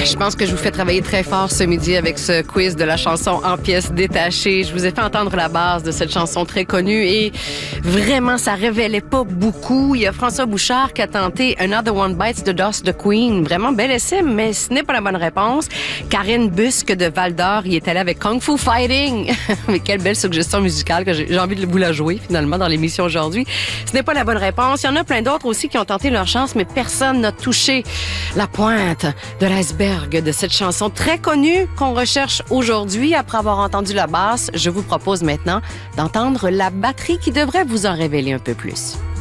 Je pense que je vous fais travailler très fort ce midi avec ce quiz de la chanson en pièces détachées. Je vous ai fait entendre la base de cette chanson très connue et vraiment, ça révélait pas beaucoup. Il y a François Bouchard qui a tenté Another One Bites the Dust de Queen. Vraiment bel essai, mais ce n'est pas la bonne réponse. Karine Busque de Val-d'Or y est allée avec Kung Fu Fighting. Mais quelle belle suggestion musicale que j'ai envie de vous la jouer finalement dans l'émission aujourd'hui. Ce n'est pas la bonne réponse. Il y en a plein d'autres aussi qui ont tenté leur chance, mais personne n'a touché la pointe de l'iceberg de cette chanson très connue qu'on recherche aujourd'hui. Après avoir entendu la basse, je vous propose maintenant d'entendre la batterie qui devrait vous en révéler un peu plus.